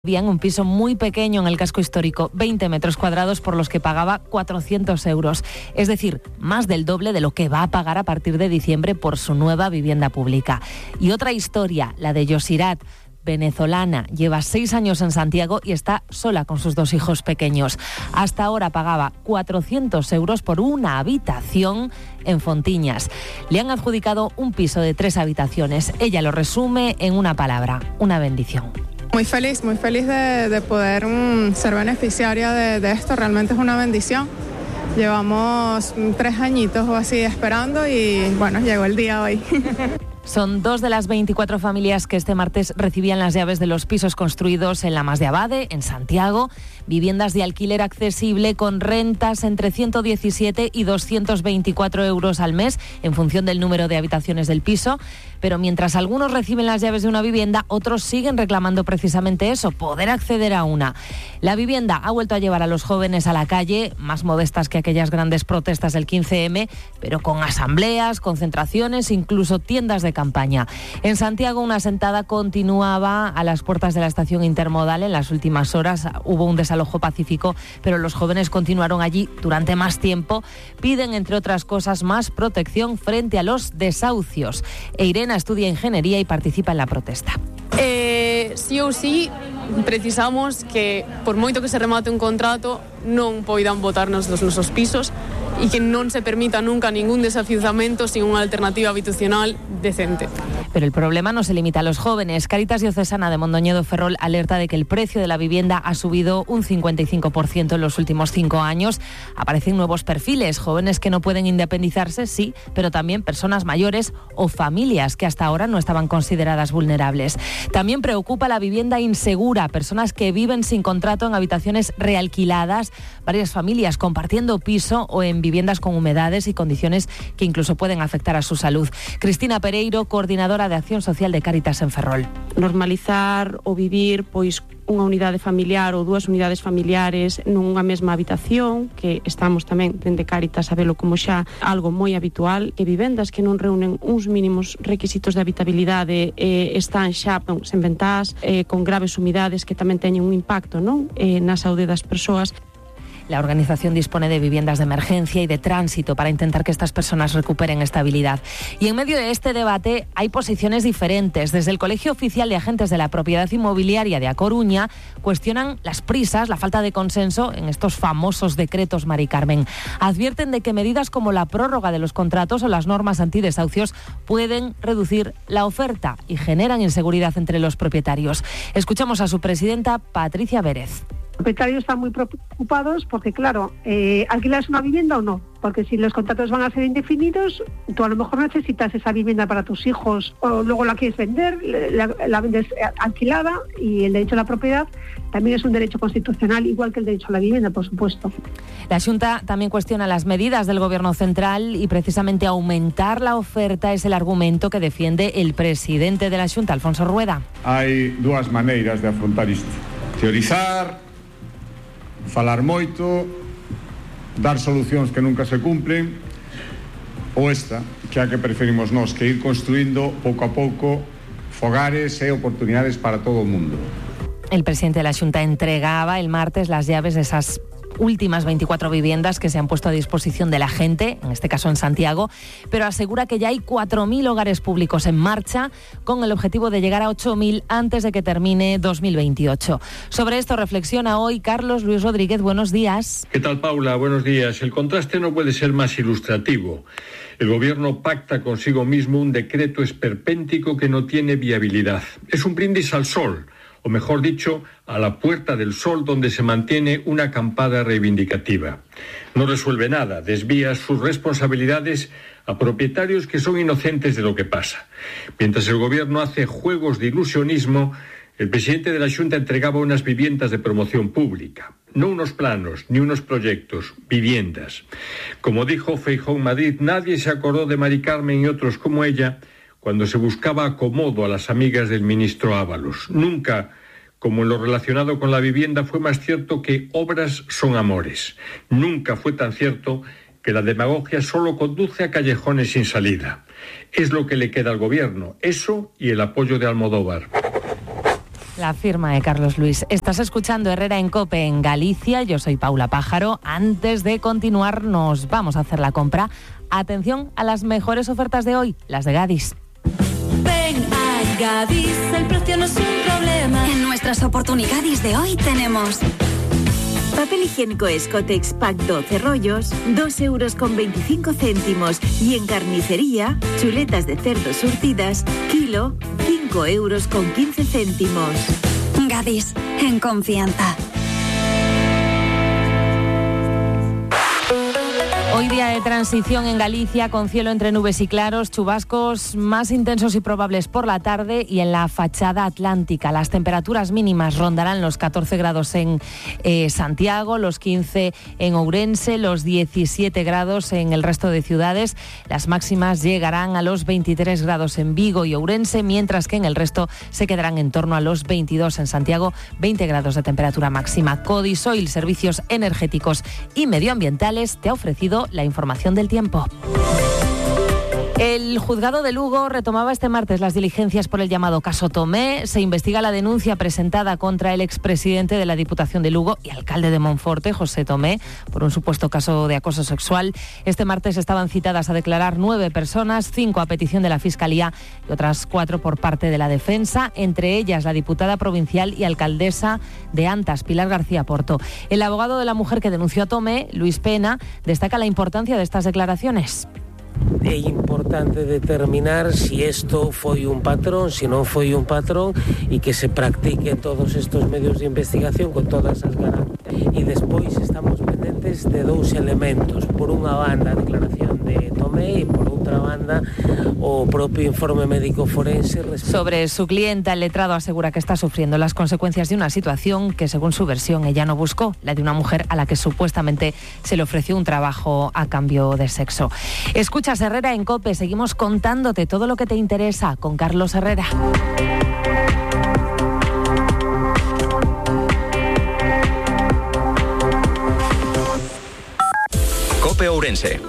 Vivía en un piso muy pequeño en el casco histórico, 20 metros cuadrados por los que pagaba 400 euros. Es decir, más del doble de lo que va a pagar a partir de diciembre por su nueva vivienda pública. Y otra historia, la de Yosirat, venezolana, lleva 6 años en Santiago y está sola con sus 2 hijos pequeños. Hasta ahora pagaba 400 euros por una habitación en Fontiñas. Le han adjudicado un piso de 3 habitaciones. Ella lo resume en una palabra: una bendición. Muy feliz de poder ser beneficiaria de esto. Realmente es una bendición. Llevamos 3 añitos o así esperando y bueno, llegó el día hoy. Son 2 de las 24 familias que este martes recibían las llaves de los pisos construidos en Lamas de Abade, en Santiago. Viviendas de alquiler accesible con rentas entre 117 y 224 euros al mes en función del número de habitaciones del piso. Pero mientras algunos reciben las llaves de una vivienda, otros siguen reclamando precisamente eso, poder acceder a una. La vivienda ha vuelto a llevar a los jóvenes a la calle, más modestas que aquellas grandes protestas del 15M, pero con asambleas, concentraciones, incluso tiendas de campaña. En Santiago, una sentada continuaba a las puertas de la estación intermodal. En las últimas horas hubo un desalojo pacífico, pero los jóvenes continuaron allí durante más tiempo. Piden, entre otras cosas, más protección frente a los desahucios. Irene estudia ingeniería y participa en la protesta. Sí ou sí, precisamos que, por moito que se remate un contrato, non poidan botarnos dos nosos pisos e que non se permita nunca ningún desafiuzamento sin unha alternativa habitacional decente. Pero el problema no se limita a los jóvenes. Cáritas Diocesana de Mondoñedo Ferrol alerta de que el precio de la vivienda ha subido un 55% en los últimos 5 años. Aparecen nuevos perfiles, jóvenes que no pueden independizarse, sí, pero también personas mayores o familias que hasta ahora no estaban consideradas vulnerables. También preocupa la vivienda insegura, personas que viven sin contrato en habitaciones realquiladas, varias familias compartiendo piso o en viviendas con humedades y condiciones que incluso pueden afectar a su salud. Cristina Pereiro, coordinadora de Acción Social de Cáritas en Ferrol. Normalizar o vivir unha unidade familiar ou 2 unidades familiares nunha mesma habitación, que estamos tamén dende Cáritas a velo como xa algo moi habitual, que vivendas que non reúnen uns mínimos requisitos de habitabilidade están xa sen ventás, con graves humidades que tamén teñen un impacto, non? Na saúde das persoas. La organización dispone de viviendas de emergencia y de tránsito para intentar que estas personas recuperen estabilidad. Y en medio de este debate hay posiciones diferentes. Desde el Colegio Oficial de Agentes de la Propiedad Inmobiliaria de A Coruña cuestionan las prisas, la falta de consenso en estos famosos decretos Mari Carmen. Advierten de que medidas como la prórroga de los contratos o las normas antidesahucios pueden reducir la oferta y generan inseguridad entre los propietarios. Escuchamos a su presidenta, Patricia Vérez. Los propietarios están muy preocupados porque, claro, ¿alquilas una vivienda o no? Porque si los contratos van a ser indefinidos, tú a lo mejor necesitas esa vivienda para tus hijos o luego la quieres vender, la vendes alquilada, y el derecho a la propiedad también es un derecho constitucional, igual que el derecho a la vivienda, por supuesto. La Xunta también cuestiona las medidas del Gobierno central y precisamente aumentar la oferta es el argumento que defiende el presidente de la Xunta, Alfonso Rueda. Hai 2 maneiras de afrontar isto: teorizar, falar moito, dar solucións que nunca se cumplen, ou esta, que é a que preferimos nós, que ir construindo pouco a pouco fogares e oportunidades para todo o mundo. El presidente de la Xunta entregaba el martes las llaves de esas últimas 24 viviendas que se han puesto a disposición de la gente, en este caso en Santiago, pero asegura que ya hay 4.000 hogares públicos en marcha con el objetivo de llegar a 8.000 antes de que termine 2028. Sobre esto reflexiona hoy Carlos Luis Rodríguez. Buenos días. ¿Qué tal, Paula? Buenos días. El contraste no puede ser más ilustrativo. El Gobierno pacta consigo mismo un decreto esperpéntico que no tiene viabilidad. Es un brindis al sol, o mejor dicho, a la Puerta del Sol, donde se mantiene una acampada reivindicativa. No resuelve nada, desvía sus responsabilidades a propietarios que son inocentes de lo que pasa. Mientras el Gobierno hace juegos de ilusionismo, el presidente de la Xunta entregaba unas viviendas de promoción pública. No unos planos, ni unos proyectos, viviendas. Como dijo Feijóo en Madrid, nadie se acordó de Mari Carmen y otros como ella cuando se buscaba acomodo a las amigas del ministro Ábalos. Nunca, como en lo relacionado con la vivienda, fue más cierto que obras son amores. Nunca fue tan cierto que la demagogia solo conduce a callejones sin salida. Es lo que le queda al Gobierno, eso y el apoyo de Almodóvar. La firma de Carlos Luis. Estás escuchando Herrera en COPE en Galicia. Yo soy Paula Pájaro. Antes de continuar, nos vamos a hacer la compra. Atención a las mejores ofertas de hoy, las de Gadis. Ven a Gadis, el precio no es un problema. En nuestras oportunidades de hoy tenemos papel higiénico Escotex Pack 12 rollos, 2,25 €. Y en carnicería, chuletas de cerdo surtidas, kilo, 5,15 €. Gadis, en confianza. Hoy día de transición en Galicia, con cielo entre nubes y claros, chubascos más intensos y probables por la tarde y en la fachada atlántica. Las temperaturas mínimas rondarán los 14 grados en Santiago, los 15 en Ourense, los 17 grados en el resto de ciudades. Las máximas llegarán a los 23 grados en Vigo y Ourense, mientras que en el resto se quedarán en torno a los 22 en Santiago, 20 grados de temperatura máxima. Codisoil, Servicios Energéticos y Medioambientales, te ha ofrecido la información del tiempo. El juzgado de Lugo retomaba este martes las diligencias por el llamado caso Tomé. Se investiga la denuncia presentada contra el expresidente de la Diputación de Lugo y alcalde de Monforte, José Tomé, por un supuesto caso de acoso sexual. Este martes estaban citadas a declarar 9 personas, 5 a petición de la Fiscalía y otras 4 por parte de la defensa, entre ellas la diputada provincial y alcaldesa de Antas, Pilar García Porto. El abogado de la mujer que denunció a Tomé, Luis Pena, destaca la importancia de estas declaraciones. É importante determinar si isto foi un patrón, si non foi un patrón, e que se practiquen todos estos medios de investigación con todas as garantías. E despois estamos pendentes de 2 elementos. Por unha banda, a declaración de Tomé, e por outra banda, o propio informe médico forense. Sobre su clienta, el letrado asegura que está sufriendo las consecuencias de una situación que, según su versión, ella no buscó, la de una mujer a la que supuestamente se le ofreció un trabajo a cambio de sexo. Escuchas Herrera en COPE, seguimos contándote todo lo que te interesa con Carlos Herrera. COPE Ourense.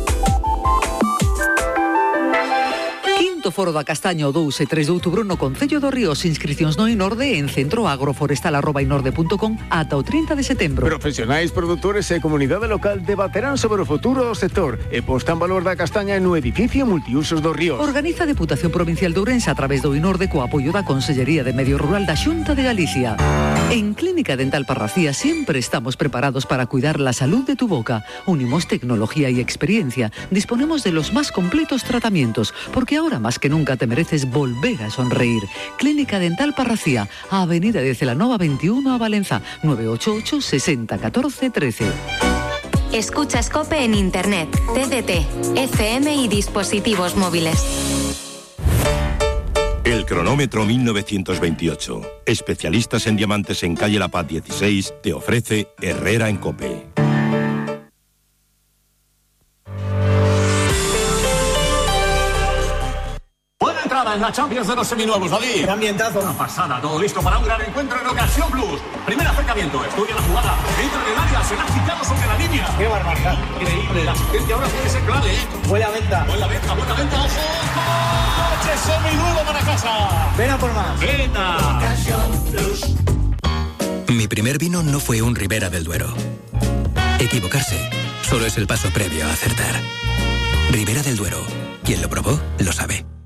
Foro da Castaña o 2 e 3 de outubro no Concello do Ríos. Inscricións no Inorde en centroagroforestal@inorde.com ata o 30 de setembro. Profesionais, produtores e comunidade local debaterán sobre o futuro do sector e postan valor da castaña no edificio multiusos do Ríos. Organiza a Deputación Provincial de Ourense a través do Inorde co apoio da Consellería de Medio Rural da Xunta de Galicia. En Clínica Dental Parracía siempre estamos preparados para cuidar la salud de tu boca. Unimos tecnología y experiencia. Disponemos de los más completos tratamientos, porque ahora más que nunca te mereces volver a sonreír. Clínica Dental Parracía, Avenida de Celanova 21 a Valenza, 988 60 14 13. Escuchas COPE en Internet, TDT, FM y dispositivos móviles. El cronómetro 1928. Especialistas en diamantes en calle La Paz 16 te ofrece Herrera en COPE. En la Champions de los seminuevos, David. Qué ambientazo. Una pasada, todo listo para un gran encuentro en Ocasión Plus. Primer acercamiento, estudia la jugada, entra en el área, se la ha quitado sobre la línea. Qué barbaridad. Increíble, la asistencia ahora puede ser clave. Buena venta. Buena venta, ojo. Coche seminuevo para casa. Ven a por más. Venta. Ocasión Plus. Mi primer vino no fue un Ribera del Duero. Equivocarse solo es el paso previo a acertar. Ribera del Duero. Quien lo probó, lo sabe.